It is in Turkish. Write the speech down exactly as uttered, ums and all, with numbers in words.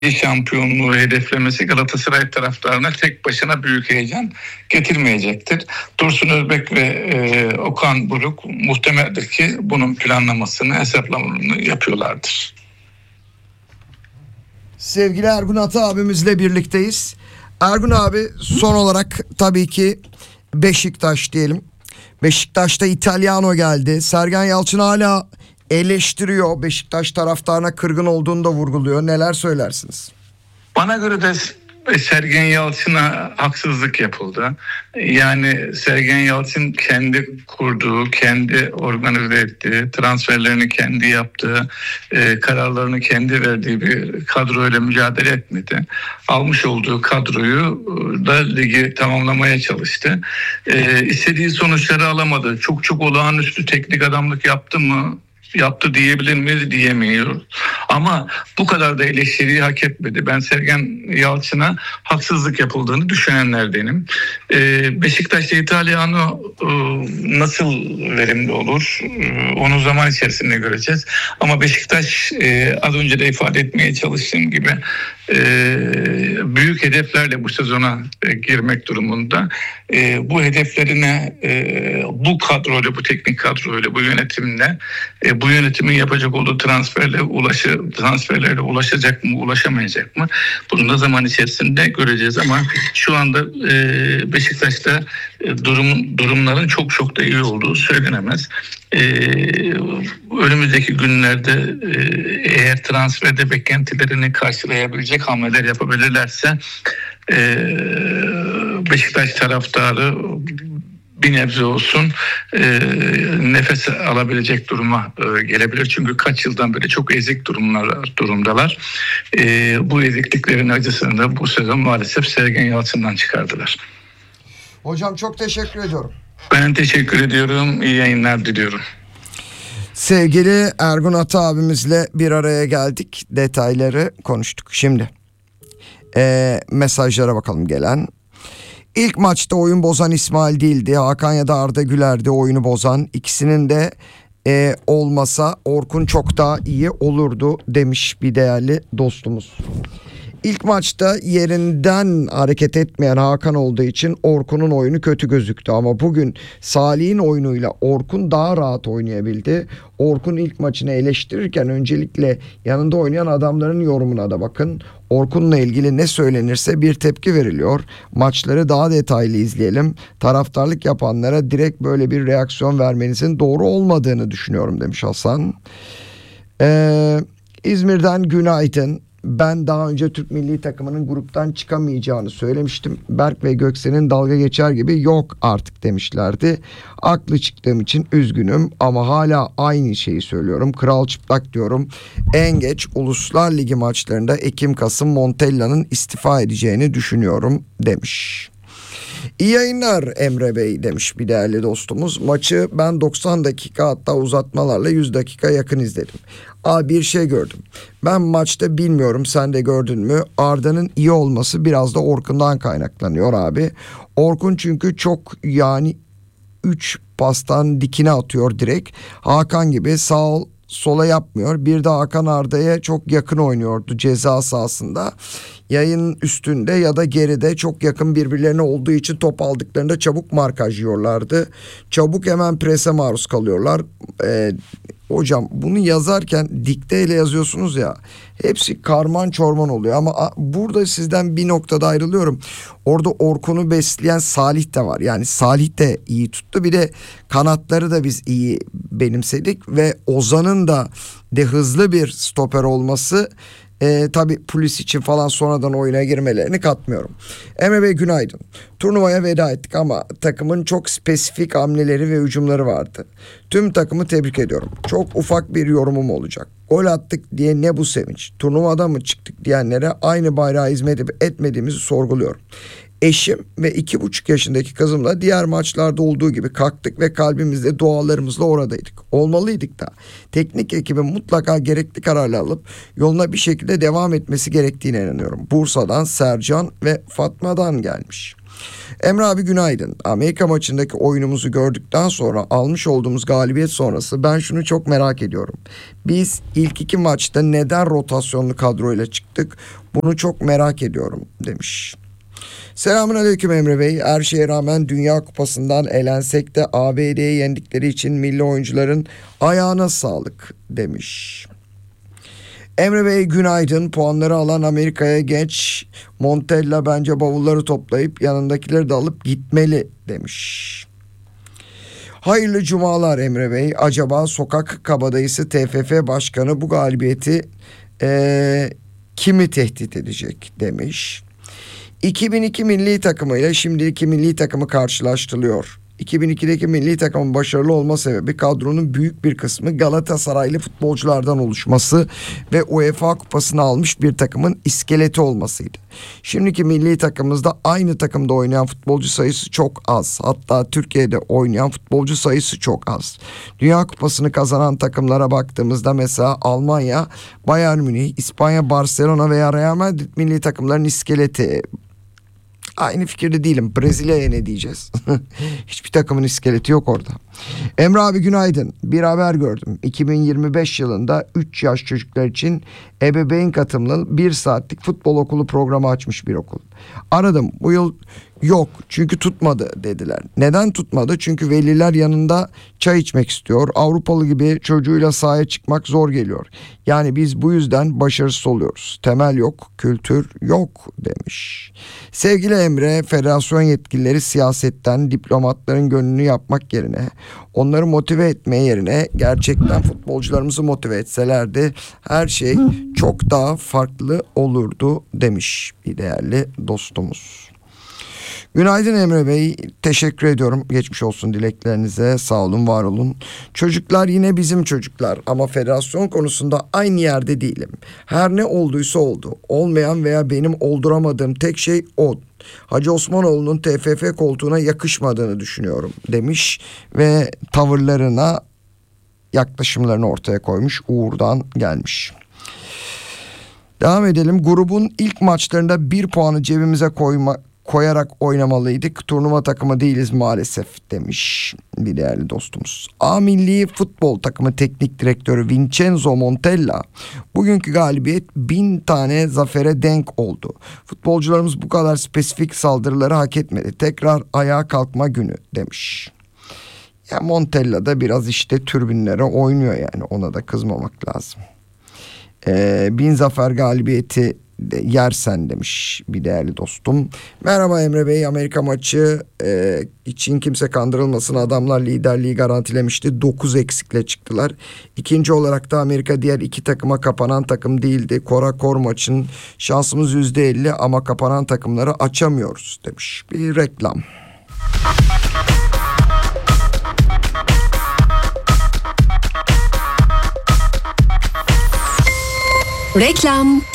şampiyonluğu hedeflemesi Galatasaray taraftarına tek başına büyük heyecan getirmeyecektir. Dursun Özbek ve e, Okan Buruk muhtemeldir ki bunun planlamasını, hesaplamalarını yapıyorlardır. Sevgili Ergun Ata abimizle birlikteyiz. Ergun abi, son olarak tabii ki Beşiktaş diyelim. Beşiktaş'ta İtalyano geldi. Sergen Yalçın hala eleştiriyor. Beşiktaş taraftarına kırgın olduğunu da vurguluyor. Neler söylersiniz? Bana göre de Sergen Yalçın'a haksızlık yapıldı. Yani Sergen Yalçın kendi kurduğu, kendi organize ettiği, transferlerini kendi yaptığı, e, kararlarını kendi verdiği bir kadroyla mücadele etmedi. Almış olduğu kadroyu da ligi tamamlamaya çalıştı. E, istediği sonuçları alamadı. Çok çok olağanüstü teknik adamlık yaptı mı? Yaptı diyebilir miyiz? Diyemiyoruz. Ama bu kadar da eleştiriyi hak etmedi. Ben Sergen Yalçın'a haksızlık yapıldığını düşünenlerdenim. Ee, Beşiktaş'ta İtalyano e, nasıl verimli olur? E, onu zaman içerisinde göreceğiz. Ama Beşiktaş e, az önce de ifade etmeye çalıştığım gibi e, büyük hedeflerle bu sezona e, girmek durumunda. E, bu hedeflerine e, bu kadroyla, bu teknik kadroyla, bu yönetimle e, bu yönetimin yapacak olduğu transferle ulaşı, transferlerle ulaşacak mı, ulaşamayacak mı? Bunu da zaman içerisinde göreceğiz ama şu anda e, Beşiktaş'ta e, durum, durumların çok çok da iyi olduğu söylenemez. E, önümüzdeki günlerde e, eğer transferde beklentilerini karşılayabilecek hamleler yapabilirlerse e, Beşiktaş taraftarı bir nebze olsun e, nefes alabilecek duruma e, gelebilir. Çünkü kaç yıldan beri çok ezik durumlar durumdalar. E, bu ezikliklerin acısını da bu sezon maalesef Sergen Yalçın'dan çıkardılar. Hocam çok teşekkür ediyorum. Ben teşekkür ediyorum. İyi yayınlar diliyorum. Sevgili Ergun Ata abimizle bir araya geldik. Detayları konuştuk. Şimdi e, mesajlara bakalım gelen. İlk maçta oyun bozan İsmail değildi. Hakan ya da Arda Güler'di oyunu bozan. İkisinin de e, olmasa Orkun çok daha iyi olurdu demiş bir değerli dostumuz. İlk maçta yerinden hareket etmeyen Hakan olduğu için Orkun'un oyunu kötü gözüktü. Ama bugün Salih'in oyunuyla Orkun daha rahat oynayabildi. Orkun ilk maçını eleştirirken öncelikle yanında oynayan adamların yorumuna da bakın. Orkun'la ilgili ne söylenirse bir tepki veriliyor. Maçları daha detaylı izleyelim. Taraftarlık yapanlara direkt böyle bir reaksiyon vermenizin doğru olmadığını düşünüyorum demiş Hasan. Ee, İzmir'den günaydın. Ben daha önce Türk milli takımının gruptan çıkamayacağını söylemiştim. Berk ve Göksel'in dalga geçer gibi yok artık demişlerdi. Haklı çıktığım için üzgünüm ama hala aynı şeyi söylüyorum. Kral çıplak diyorum. En geç Uluslar Ligi maçlarında Ekim-Kasım Montella'nın istifa edeceğini düşünüyorum demiş. İyi yayınlar Emre Bey demiş bir değerli dostumuz. Maçı ben doksan dakika hatta uzatmalarla yüz dakika yakın izledim. Aa, bir şey gördüm. Ben maçta bilmiyorum sen de gördün mü? Arda'nın iyi olması biraz da Orkun'dan kaynaklanıyor abi. Orkun çünkü çok yani üç pastan dikine atıyor direkt. Hakan gibi sağ sola yapmıyor. Bir de Hakan Arda'ya çok yakın oynuyordu ceza sahasında. Yayın üstünde ya da geride çok yakın birbirlerine olduğu için top aldıklarında çabuk markaj yiyorlardı. Çabuk hemen prese maruz kalıyorlar. Ee, hocam bunu yazarken dikteyle yazıyorsunuz ya, hepsi karman çorman oluyor ama burada sizden bir noktada ayrılıyorum. Orada Orkun'u besleyen Salih de var. Yani Salih de iyi tuttu. Bir de kanatları da biz iyi benimsedik ve Ozan'ın da de hızlı bir stoper olması E, tabii polis için falan sonradan oyuna girmelerini katmıyorum. Emre Bey günaydın. Turnuvaya veda ettik ama takımın çok spesifik hamleleri ve hücumları vardı. Tüm takımı tebrik ediyorum. Çok ufak bir yorumum olacak. Gol attık diye ne bu sevinç? Turnuvada mı çıktık diyenlere aynı bayrağı hizmet etmediğimizi sorguluyorum. Eşim ve iki buçuk yaşındaki kızımla diğer maçlarda olduğu gibi kalktık ve kalbimizle dualarımızla oradaydık. Olmalıydık da. Teknik ekibin mutlaka gerekli kararlar alıp yoluna bir şekilde devam etmesi gerektiğine inanıyorum. Bursa'dan Sercan ve Fatma'dan gelmiş. Emre abi günaydın. Amerika maçındaki oyunumuzu gördükten sonra almış olduğumuz galibiyet sonrası ben şunu çok merak ediyorum. Biz ilk iki maçta neden rotasyonlu kadroyla çıktık? Bunu çok merak ediyorum demiş. Selamünaleyküm Emre Bey. Her şeye rağmen Dünya Kupası'ndan elensek de A B D'yi yendikleri için milli oyuncuların ayağına sağlık demiş. Emre Bey günaydın. Puanları alan Amerika'ya genç Montella bence bavulları toplayıp yanındakileri de alıp gitmeli demiş. Hayırlı cumalar Emre Bey. Acaba sokak kabadayısı T F F Başkanı bu galibiyeti ee, kimi tehdit edecek demiş. iki bin iki milli takımıyla şimdiki milli takımı karşılaştırılıyor. iki bin ikideki milli takımın başarılı olma sebebi kadronun büyük bir kısmı Galatasaraylı futbolculardan oluşması ve UEFA kupasını almış bir takımın iskeleti olmasıydı. Şimdiki milli takımımızda aynı takımda oynayan futbolcu sayısı çok az. Hatta Türkiye'de oynayan futbolcu sayısı çok az. Dünya kupasını kazanan takımlara baktığımızda mesela Almanya, Bayern Münih, İspanya, Barcelona veya Real Madrid milli takımların iskeleti. Aynı fikirde değilim. Brezilya'ya ne diyeceğiz? Hiçbir takımın iskeleti yok orada. Emre abi günaydın. Bir haber gördüm. iki bin yirmi beş yılında üç yaş çocuklar için ebeveyn katılımlı bir saatlik futbol okulu programı açmış bir okul. Aradım. Bu yıl yok çünkü tutmadı dediler. Neden tutmadı? Çünkü veliler yanında çay içmek istiyor. Avrupalı gibi çocuğuyla sahaya çıkmak zor geliyor. Yani biz bu yüzden başarısız oluyoruz. Temel yok, kültür yok demiş. Sevgili Emre, federasyon yetkilileri siyasetten diplomatların gönlünü yapmak yerine, onları motive etme yerine gerçekten futbolcularımızı motive etselerdi her şey çok daha farklı olurdu demiş bir değerli dostumuz. Günaydın Emre Bey. Teşekkür ediyorum. Geçmiş olsun dileklerinize. Sağ olun, var olun. Çocuklar yine bizim çocuklar ama federasyon konusunda aynı yerde değilim. Her ne olduysa oldu. Olmayan veya benim olduramadığım tek şey o. Hacı Osmanoğlu'nun T F F koltuğuna yakışmadığını düşünüyorum demiş ve tavırlarına, yaklaşımlarını ortaya koymuş. Uğur'dan gelmiş. Devam edelim. Grubun ilk maçlarında bir puanı cebimize koyma, koyarak oynamalıydık. Turnuva takımı değiliz maalesef demiş bir değerli dostumuz. A Milli Futbol Takımı Teknik Direktörü Vincenzo Montella, bugünkü galibiyet bin tane zafere denk oldu. Futbolcularımız bu kadar spesifik saldırıları hak etmedi. Tekrar ayağa kalkma günü demiş. Ya Montella da biraz işte türbinlere oynuyor, yani ona da kızmamak lazım. Ee, bin zafer galibiyeti yersen demiş bir değerli dostum. Merhaba Emre Bey, Amerika maçı e, için kimse kandırılmasın, adamlar liderliği garantilemişti, dokuz eksikle çıktılar. İkinci olarak da Amerika diğer iki takıma kapanan takım değildi. Kora Kor maçın şansımız yüzde elli ama kapanan takımları açamıyoruz demiş. Bir reklam. Reklam.